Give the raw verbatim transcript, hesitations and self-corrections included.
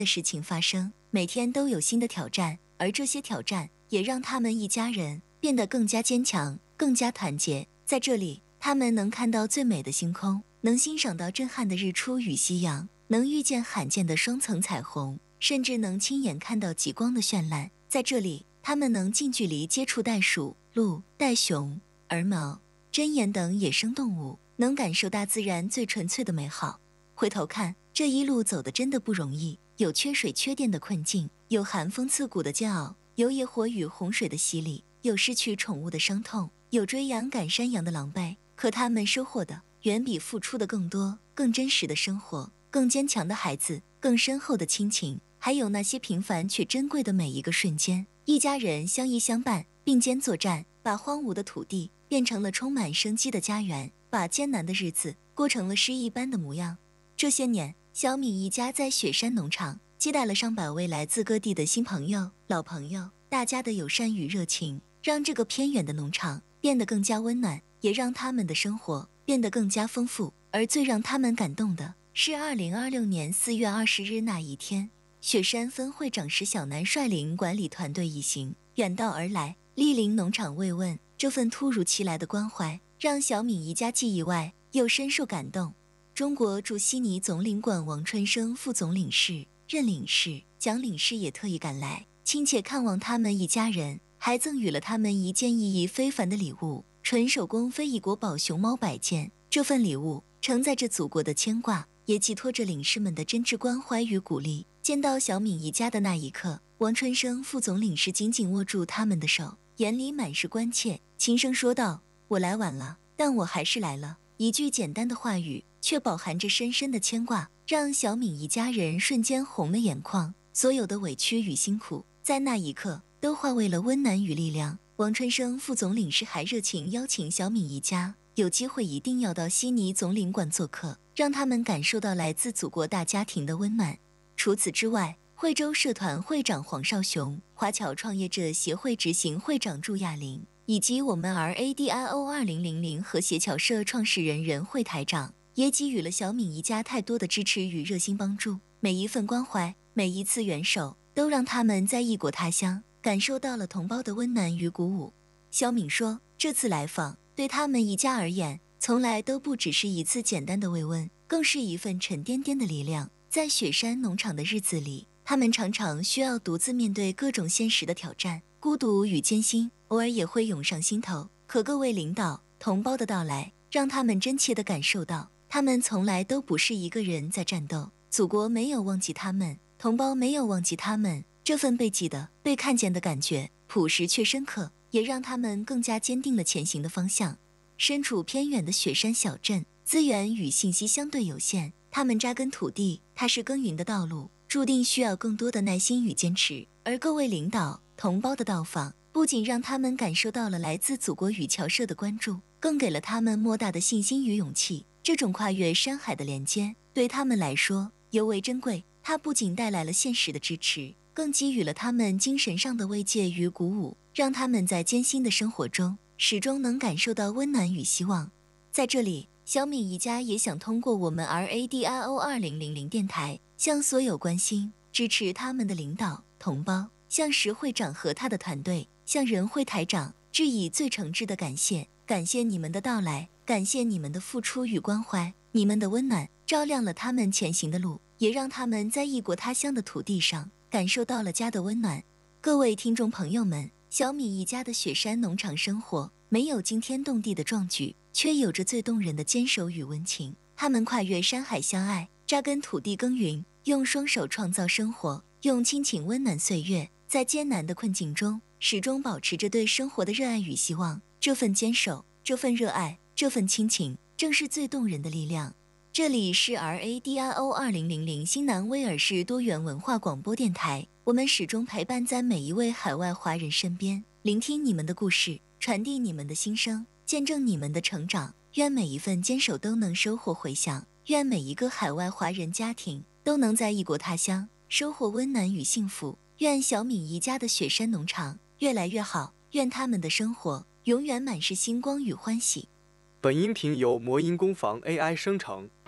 的事情发生，每天都有新的挑战，而这些挑战也让他们一家人变得更加坚强，更加团结。在这里，他们能看到最美的星空，能欣赏到震撼的日出与夕阳，能遇见罕见的双层彩虹，甚至能亲眼看到极光的绚烂。在这里，他们能近距离接触袋鼠、鹿、袋熊、耳毛、针鼹等野生动物，能感受大自然最纯粹的美好。回头看，这一路走得真的不容易，有缺水缺电的困境，有寒风刺骨的煎熬，有野火与洪水的洗礼，有失去宠物的伤痛，有追羊赶山羊的狼狈。可他们收获的远比付出的更多，更真实的生活，更坚强的孩子，更深厚的亲情，还有那些平凡却珍贵的每一个瞬间。一家人相依相伴，并肩作战，把荒芜的土地变成了充满生机的家园，把艰难的日子过成了诗一般的模样。这些年，小米一家在雪山农场接待了上百位来自各地的新朋友、老朋友，大家的友善与热情，让这个偏远的农场变得更加温暖，也让他们的生活变得更加丰富。而最让他们感动的是二零二六年四月二十日那一天，雪山分会长石小南率领管理团队一行远道而来，莅临农场慰问。这份突如其来的关怀让小米一家既意外又深受感动。中国驻悉尼总领馆王春生副总领事、任领事、蒋领事也特意赶来，亲切看望他们一家人，还赠予了他们一件意义非凡的礼物——纯手工非异国宝熊猫摆件。这份礼物承载着祖国的牵挂，也寄托着领事们的真挚关怀与鼓励。见到小米一家的那一刻，王春生副总领事紧紧握住他们的手，眼里满是关切，轻声说道：“我来晚了，但我还是来了。”一句简单的话语，却饱含着深深的牵挂，让小敏一家人瞬间红了眼眶。所有的委屈与辛苦，在那一刻都化为了温暖与力量。王春生副总领事还热情邀请小敏一家有机会一定要到悉尼总领馆做客，让他们感受到来自祖国大家庭的温暖。除此之外，惠州社团会长黄少雄、华侨创业者协会执行会长祝亚玲，以及我们 R A D I O 二零零零和谐侨社创始人任慧台长，也给予了小敏一家太多的支持与热心帮助。每一份关怀，每一次援手，都让他们在异国他乡感受到了同胞的温暖与鼓舞。小敏说，这次来访对他们一家而言，从来都不只是一次简单的慰问，更是一份沉甸甸的力量。在雪山农场的日子里，他们常常需要独自面对各种现实的挑战，孤独与艰辛偶尔也会涌上心头。可各位领导、同胞的到来，让他们真切地感受到，他们从来都不是一个人在战斗，祖国没有忘记他们，同胞没有忘记他们。这份被记得、被看见的感觉，朴实却深刻，也让他们更加坚定了前行的方向。身处偏远的雪山小镇，资源与信息相对有限，他们扎根土地、踏实耕耘的道路，注定需要更多的耐心与坚持。而各位领导、同胞的到访，不仅让他们感受到了来自祖国与侨社的关注，更给了他们莫大的信心与勇气。这种跨越山海的连接，对他们来说尤为珍贵。它不仅带来了现实的支持，更给予了他们精神上的慰藉与鼓舞，让他们在艰辛的生活中始终能感受到温暖与希望。在这里，小敏一家也想通过我们 R A D I O 二零零零电台，向所有关心、支持他们的领导、同胞，向石会长和他的团队，向任会台长致以最诚挚的感谢。感谢你们的到来，感谢你们的付出与关怀，你们的温暖照亮了他们前行的路，也让他们在异国他乡的土地上感受到了家的温暖。各位听众朋友们，小米一家的雪山农场生活没有惊天动地的壮举，却有着最动人的坚守与温情。他们跨越山海相爱，扎根土地耕耘，用双手创造生活，用亲情温暖岁月。在艰难的困境中，始终保持着对生活的热爱与希望。这份坚守，这份热爱，这份亲情，正是最动人的力量。这里是 R A D I O 二零零零新南威尔士多元文化广播电台，我们始终陪伴在每一位海外华人身边，聆听你们的故事，传递你们的心声，见证你们的成长。愿每一份坚守都能收获回响，愿每一个海外华人家庭都能在异国他乡收获温暖与幸福。愿小敏一家的雪山农场越来越好，愿他们的生活永远满是星光与欢喜。 本音频由魔音工坊 A I 生成。